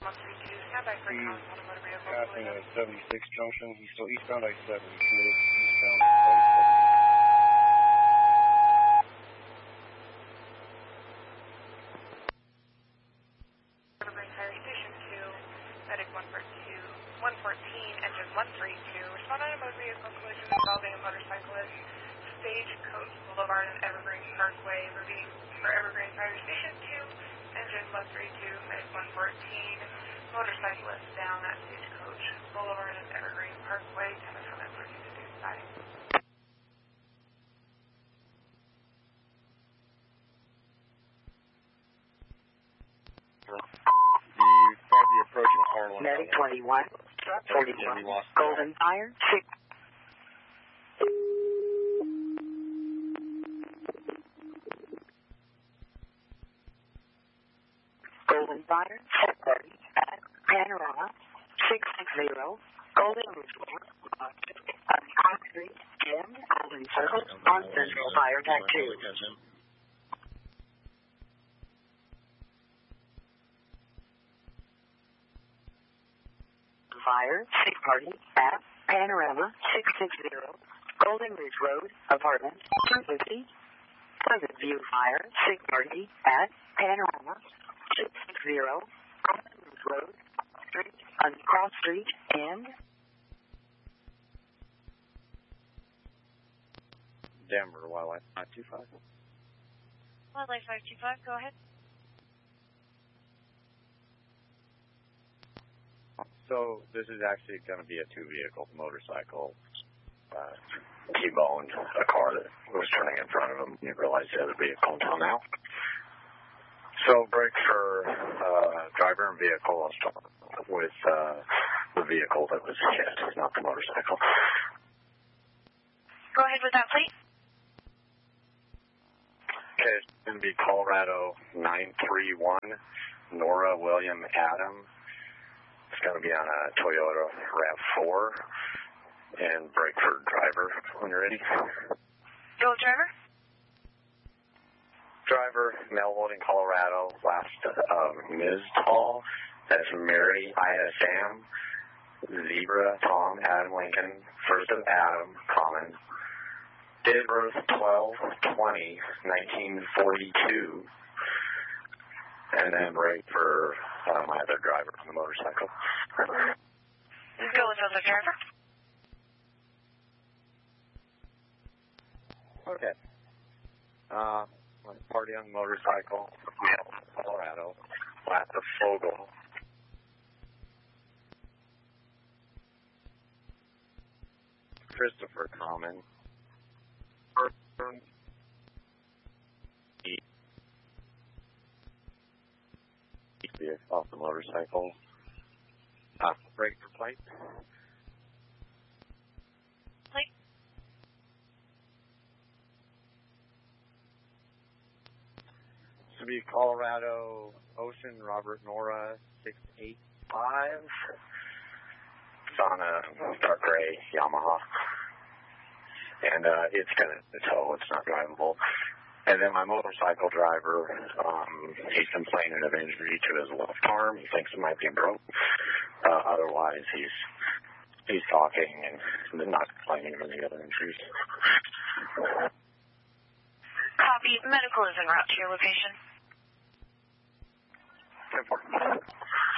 132, stand by for He's contact motor vehicle. passing at 76 junction. He's still eastbound I-70. Eastbound I-70. Evergreen Fire Station 2, medic 114, engine 132. Respond on a motor vehicle collision involving a motorcyclist. Stagecoach Boulevard and Evergreen Parkway. Moving for Evergreen Fire Station 2, engine 132, medic 114. Motorcyclist down at Stagecoach Boulevard and Evergreen Parkway. 10 from that parking to do. Bye. Probably approaching Harlan. Medic 21, 41, Golden Fire, 6. Golden Fire, 630, at Panorama, 660, Golden Ridge Road, on Cross Street, and Golden Circle, on Central Fire Tech 2. Fire, 6 party, at Panorama, 660, Golden Ridge Road, apartment, 250. Pleasant View Fire, 6 party, at Panorama, 660, Golden Ridge Road, on Cross Street, and Denver, Wildlife 525. Wildlife 525, go ahead. So this is actually going to be a two-vehicle motorcycle. T-boned a car that was turning in front of him. Didn't realize the other vehicle until now. So brake for driver and vehicle. I'll start with the vehicle that was hit, not the motorcycle. Go ahead with that, please. Okay, it's going to be Colorado 931, Nora William Adam. It's going to be on a Toyota RAV4, and brake for driver when you're ready. Go, driver. Driver, male holding Colorado, last Ms. Tall, that's Mary ISM, Zebra, Tom, Adam Lincoln, first of Adam, common. Date of birth 12/20/1942. And then brake for my other driver on the motorcycle. Go with other driver. Okay. Party on motorcycle, Colorado, last of Fogle. Christopher Common. Off the motorcycle. Brake for plate. Plate. This will be Colorado Ocean Robert Nora 685. It's on a dark gray Yamaha. And it's going to tow. It's not drivable. And then my motorcycle driver, he's complaining of injury to his left arm. He thinks it might be broke. Otherwise, he's talking and not complaining of any other injuries. Copy. Medical is en route to your location.